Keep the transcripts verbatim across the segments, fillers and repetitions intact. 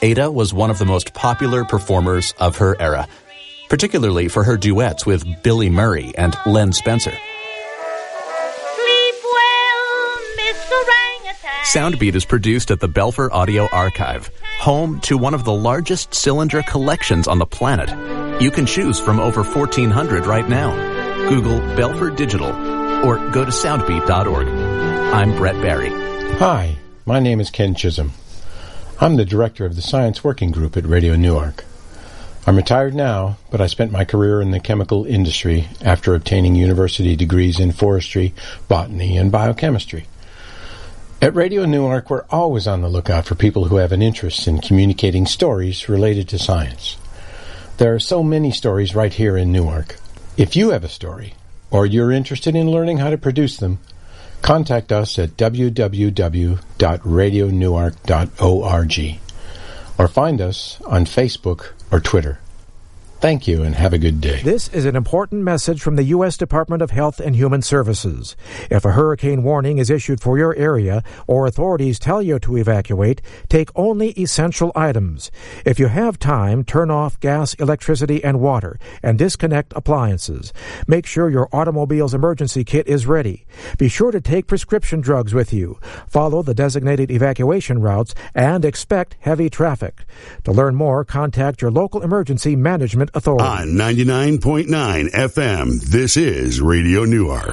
Ada was one of the most popular performers of her era, particularly for her duets with Billy Murray and Len Spencer. Sleep well, Miss Orangutan. Soundbeat is produced at the Belfer Audio Archive, home to one of the largest cylinder collections on the planet. You can choose from over fourteen hundred right now. Google Belfer Digital or go to soundbeat dot org. I'm Brett Barry. Hi, my name is Ken Chisholm. I'm the director of the Science Working Group at Radio Newark. I'm retired now, but I spent my career in the chemical industry after obtaining university degrees in forestry, botany, and biochemistry. At Radio Newark, we're always on the lookout for people who have an interest in communicating stories related to science. There are so many stories right here in Newark. If you have a story, or you're interested in learning how to produce them, contact us at w w w dot radio newark dot org or find us on Facebook or Twitter. Thank you and have a good day. This is an important message from the U S Department of Health and Human Services. If a hurricane warning is issued for your area or authorities tell you to evacuate, take only essential items. If you have time, turn off gas, electricity, and water and disconnect appliances. Make sure your automobile's emergency kit is ready. Be sure to take prescription drugs with you. Follow the designated evacuation routes and expect heavy traffic. To learn more, contact your local emergency management authority. On ninety-nine point nine F M, this is Radio Newark.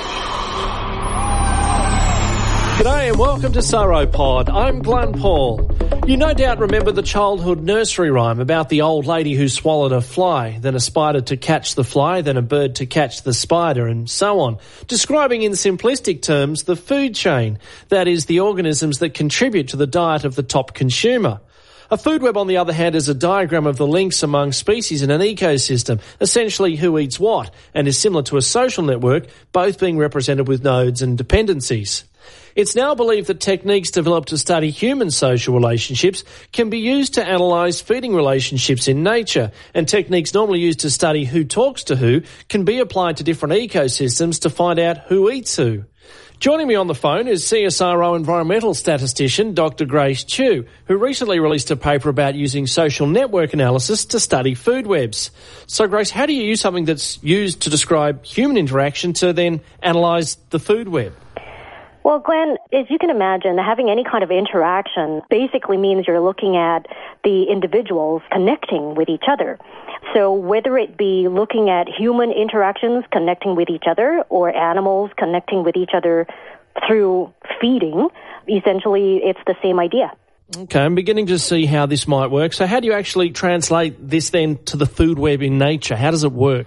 G'day and welcome to Sauropod. I'm Glenn Paul. You no doubt remember the childhood nursery rhyme about the old lady who swallowed a fly, then a spider to catch the fly, then a bird to catch the spider, and so on, describing in simplistic terms the food chain, that is, the organisms that contribute to the diet of the top consumer. A food web, on the other hand, is a diagram of the links among species in an ecosystem, essentially who eats what, and is similar to a social network, both being represented with nodes and dependencies. It's now believed that techniques developed to study human social relationships can be used to analyse feeding relationships in nature, and techniques normally used to study who talks to who can be applied to different ecosystems to find out who eats who. Joining me on the phone is C S I R O environmental statistician Doctor Grace Chew, who recently released a paper about using social network analysis to study food webs. So, Grace, how do you use something that's used to describe human interaction to then analyse the food web? Well, Glenn, as you can imagine, having any kind of interaction basically means you're looking at the individuals connecting with each other. So whether it be looking at human interactions connecting with each other or animals connecting with each other through feeding, essentially it's the same idea. Okay, I'm beginning to see how this might work. So how do you actually translate this then to the food web in nature? How does it work?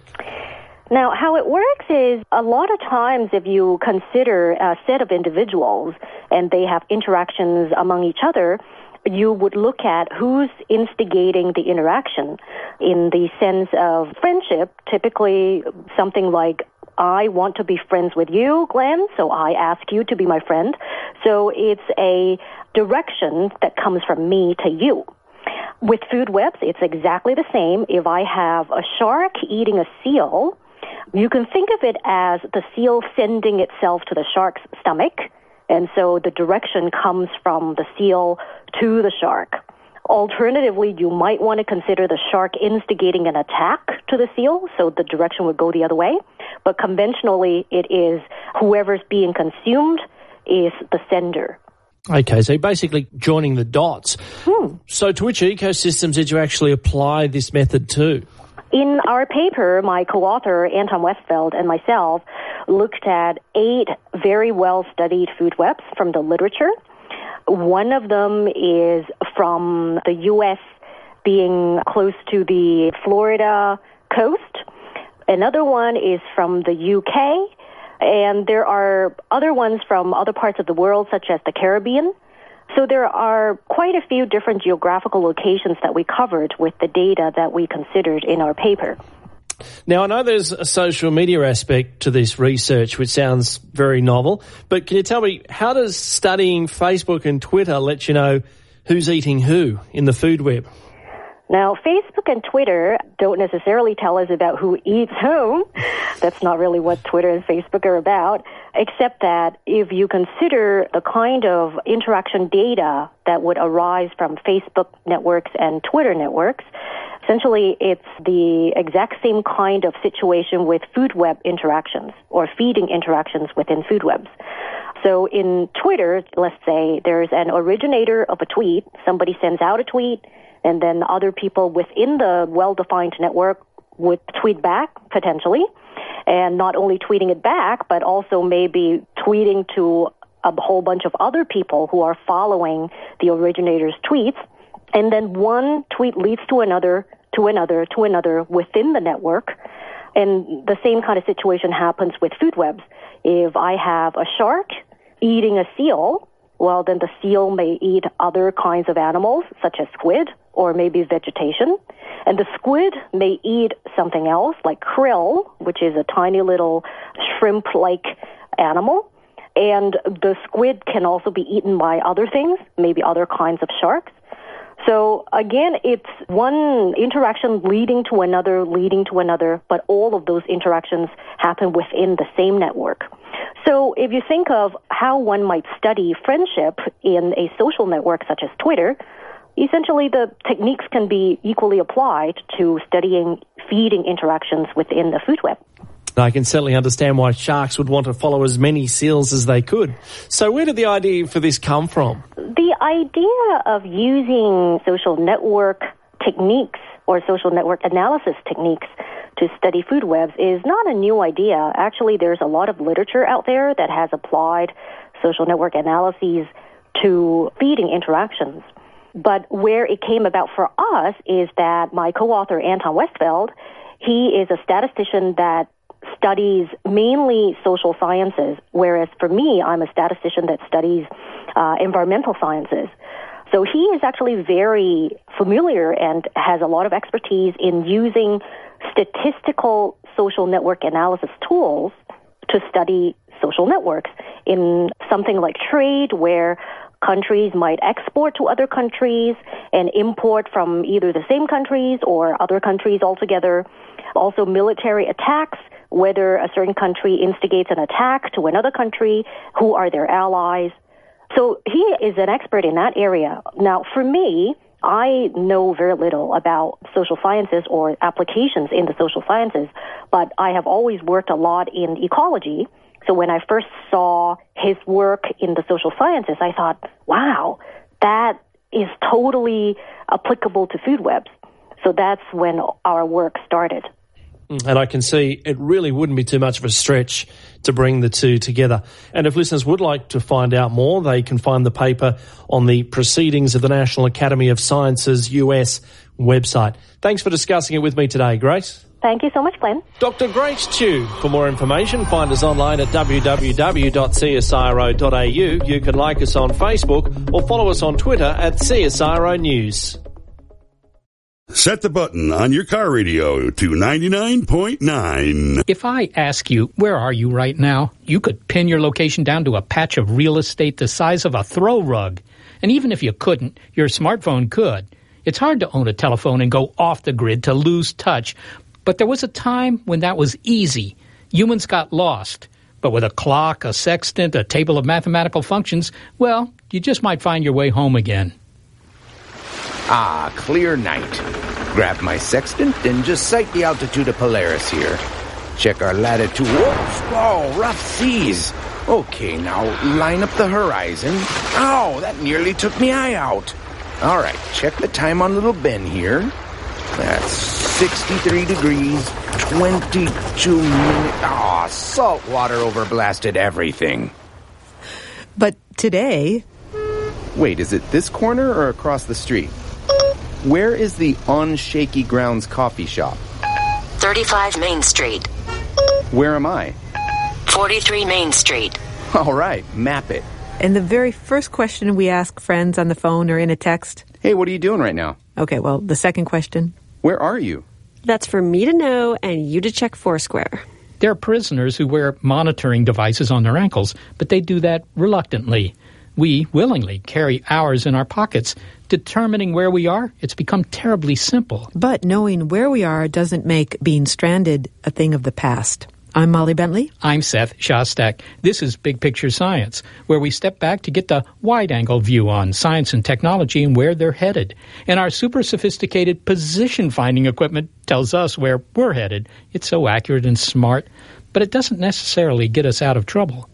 Now, how it works is a lot of times if you consider a set of individuals and they have interactions among each other, you would look at who's instigating the interaction in the sense of friendship, typically something like, I want to be friends with you, Glenn, so I ask you to be my friend. So it's a direction that comes from me to you. With food webs, it's exactly the same. If I have a shark eating a seal, you can think of it as the seal sending itself to the shark's stomach, and so the direction comes from the seal to the shark. Alternatively, you might want to consider the shark instigating an attack to the seal, so the direction would go the other way. But conventionally, it is whoever's being consumed is the sender. Okay, so basically joining the dots. Hmm. So to which ecosystems did you actually apply this method to? In our paper, my co-author, Anton Westfeld, and myself looked at eight very well-studied food webs from the literature. One of them is from the U S being close to the Florida coast. Another one is from the U K. And there are other ones from other parts of the world, such as the Caribbean. So there are quite a few different geographical locations that we covered with the data that we considered in our paper. Now, I know there's a social media aspect to this research, which sounds very novel, but can you tell me, how does studying Facebook and Twitter let you know who's eating who in the food web? Now, Facebook and Twitter don't necessarily tell us about who eats whom. That's not really what Twitter and Facebook are about, except that if you consider the kind of interaction data that would arise from Facebook networks and Twitter networks, essentially it's the exact same kind of situation with food web interactions or feeding interactions within food webs. So in Twitter, let's say there's an originator of a tweet, somebody sends out a tweet, and then other people within the well-defined network would tweet back, potentially, and not only tweeting it back, but also maybe tweeting to a whole bunch of other people who are following the originator's tweets. And then one tweet leads to another, to another, to another within the network. And the same kind of situation happens with food webs. If I have a shark eating a seal, well, then the seal may eat other kinds of animals, such as squid, or maybe vegetation. And the squid may eat something else, like krill, which is a tiny little shrimp-like animal. And the squid can also be eaten by other things, maybe other kinds of sharks. So again, it's one interaction leading to another, leading to another, but all of those interactions happen within the same network. So if you think of how one might study friendship in a social network such as Twitter, essentially the techniques can be equally applied to studying feeding interactions within the food web. I can certainly understand why sharks would want to follow as many seals as they could. So where did the idea for this come from? The idea of using social network techniques or social network analysis techniques to study food webs is not a new idea. Actually, there's a lot of literature out there that has applied social network analyses to feeding interactions. But where it came about for us is that my co-author, Anton Westfeld, he is a statistician that studies mainly social sciences, whereas for me, I'm a statistician that studies uh, environmental sciences. So he is actually very familiar and has a lot of expertise in using statistical social network analysis tools to study social networks in something like trade, where countries might export to other countries and import from either the same countries or other countries altogether. Also military attacks, whether a certain country instigates an attack to another country, who are their allies. So he is an expert in that area. Now, for me, I know very little about social sciences or applications in the social sciences, but I have always worked a lot in ecology. So when I first saw his work in the social sciences, I thought, wow, that is totally applicable to food webs. So that's when our work started. And I can see it really wouldn't be too much of a stretch to bring the two together. And if listeners would like to find out more, they can find the paper on the Proceedings of the National Academy of Sciences U S website. Thanks for discussing it with me today, Grace. Thank you so much, Glenn. Doctor Grace Chew. For more information, find us online at w w w dot c s i r o dot a u. You can like us on Facebook or follow us on Twitter at C S I R O News. Set the button on your car radio to ninety-nine point nine. If I ask you, where are you right now, you could pin your location down to a patch of real estate the size of a throw rug. And even if you couldn't, your smartphone could. It's hard to own a telephone and go off the grid to lose touch. But there was a time when that was easy. Humans got lost. But with a clock, a sextant, a table of mathematical functions, well, you just might find your way home again. Ah, clear night. Grab my sextant and just sight the altitude of Polaris here. Check our latitude. Whoops! Oh, rough seas. Okay, now line up the horizon. Ow, that nearly took me eye out. All right, check the time on Little Ben here. That's sixty-three degrees, twenty-two minutes. Ah, salt water overblasted everything. But today... Wait, is it this corner or across the street? Where is the On Shaky Grounds coffee shop? thirty-five Main Street. Where am I? forty-three Main Street. All right, map it. And the very first question we ask friends on the phone or in a text. Hey, what are you doing right now? Okay, well, the second question. Where are you? That's for me to know and you to check Foursquare. There are prisoners who wear monitoring devices on their ankles, but they do that reluctantly. We willingly carry ours in our pockets. Determining where we are, it's become terribly simple. But knowing where we are doesn't make being stranded a thing of the past. I'm Molly Bentley. I'm Seth Shostak. This is Big Picture Science, where we step back to get the wide-angle view on science and technology and where they're headed. And our super-sophisticated position-finding equipment tells us where we're headed. It's so accurate and smart, but it doesn't necessarily get us out of trouble.